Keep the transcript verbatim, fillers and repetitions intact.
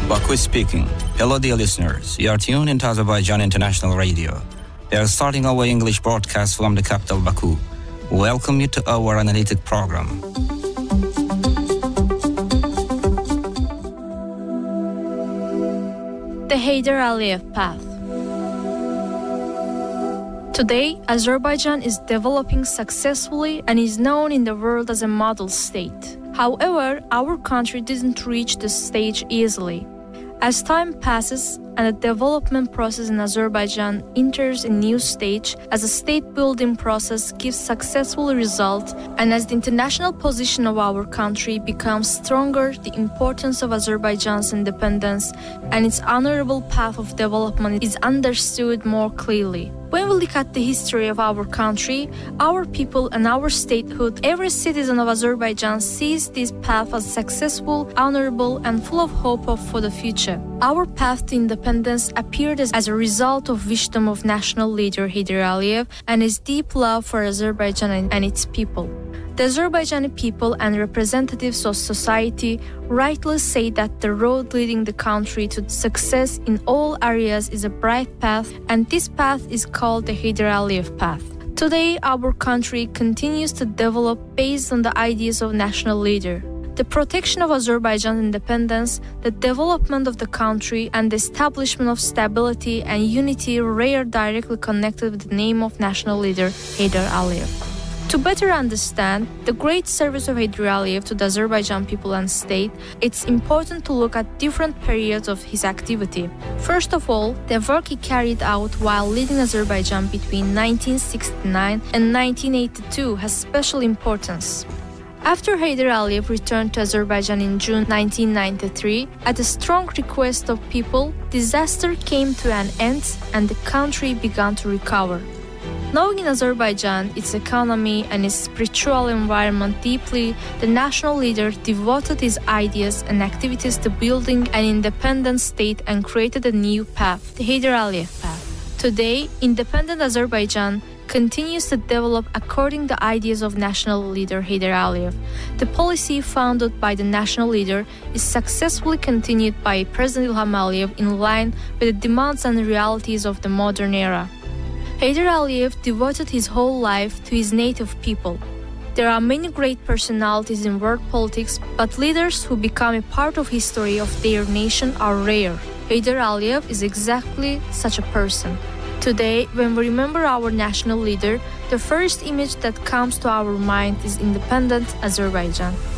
Baku speaking. Hello dear listeners, you are tuned into Azerbaijan International Radio. We are starting our English broadcast from the capital Baku. Welcome you to our analytic program. The Heydar Aliyev Path. Today, Azerbaijan is developing successfully and is known in the world as a model state. However, our country didn't reach this stage easily. As time passes and the development process in Azerbaijan enters a new stage, as a state-building process gives successful results, and as the international position of our country becomes stronger, the importance of Azerbaijan's independence and its honorable path of development is understood more clearly. When we look at the history of our country, our people and our statehood, every citizen of Azerbaijan sees this path as successful, honorable, and full of hope of for the future. Our path to independence appeared as, as a result of wisdom of national leader Heydar Aliyev and his deep love for Azerbaijan and, and its people. The Azerbaijani people and representatives of society rightly say that the road leading the country to success in all areas is a bright path, and this path is called the Heydar Aliyev path. Today, our country continues to develop based on the ideas of national leader. The protection of Azerbaijan's independence, the development of the country, and the establishment of stability and unity are directly connected with the name of national leader Heydar Aliyev. To better understand the great service of Heydar Aliyev to the Azerbaijan people and state, it's important to look at different periods of his activity. First of all, the work he carried out while leading Azerbaijan between nineteen sixty-nine and nineteen eighty-two has special importance. After Heydar Aliyev returned to Azerbaijan in June nineteen ninety-three, at the strong request of people, disaster came to an end and the country began to recover. Knowing in Azerbaijan, its economy and its spiritual environment deeply, the national leader devoted his ideas and activities to building an independent state and created a new path, the Heydar Aliyev path. Today, independent Azerbaijan continues to develop according to the ideas of national leader Heydar Aliyev. The policy founded by the national leader is successfully continued by President Ilham Aliyev in line with the demands and realities of the modern era. Heydar Aliyev devoted his whole life to his native people. There are many great personalities in world politics, but leaders who become a part of history of their nation are rare. Heydar Aliyev is exactly such a person. Today, when we remember our national leader, the first image that comes to our mind is independent Azerbaijan.